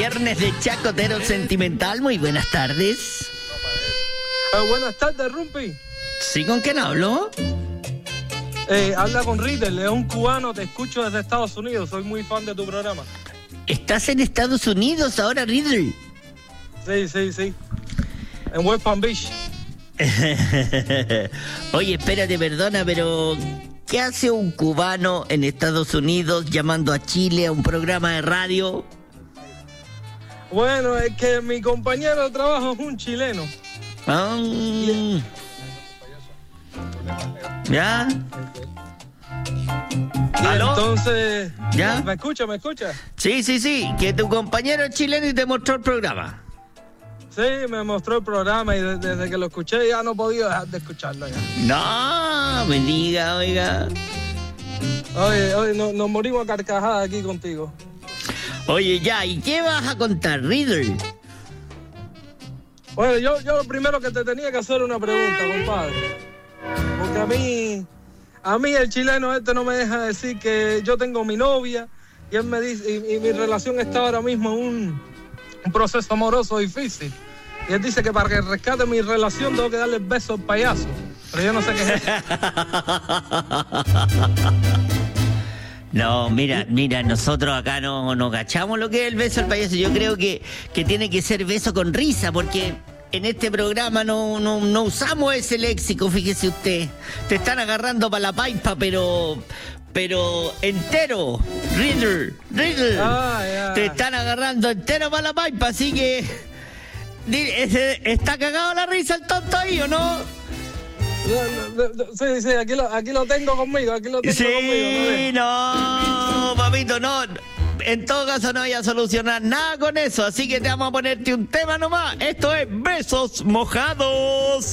viernes de Chacotero Sentimental. Muy buenas tardes. Buenas tardes, Rumpi. ¿Sí, con quién hablo? Habla con Riddle, es un cubano, te escucho desde Estados Unidos, soy muy fan de tu programa. ¿Estás en Estados Unidos ahora, Riddle? Sí. En West Palm Beach. Oye, espérate, perdona, pero ¿qué hace un cubano en Estados Unidos llamando a Chile a un programa de radio? Bueno, es que mi compañero de trabajo es un chileno. ¿Ya? ¿Aló? Entonces, ¿ya? ¿Me escucha? Sí, que tu compañero es chileno y te mostró el programa. Sí, me mostró el programa y desde que lo escuché ya no he podido dejar de escucharlo ya. No, me diga, oiga. Oye, nos morimos a carcajadas aquí contigo. Oye, ya, ¿y qué vas a contar, Riddle? Bueno, yo lo primero que te tenía que hacer una pregunta, compadre. Porque a mí el chileno este no me deja decir que yo tengo mi novia y él me dice, y mi relación está ahora mismo en un proceso amoroso difícil. Y él dice que para que rescate mi relación tengo que darle el beso al payaso. Pero yo no sé qué es eso. No, mira, nosotros acá no cachamos lo que es el beso al payaso. Yo creo que tiene que ser beso con risa, porque en este programa no usamos ese léxico, fíjese usted. Te están agarrando para la paipa, pero entero, Riddle. Te están agarrando entero para la paipa, así que ¿está cagado la risa el tonto ahí o no? Sí, aquí lo tengo conmigo, Sí, no, papito, no. En todo caso no voy a solucionar nada con eso, así que te vamos a ponerte un tema nomás. Esto es Besos Mojados.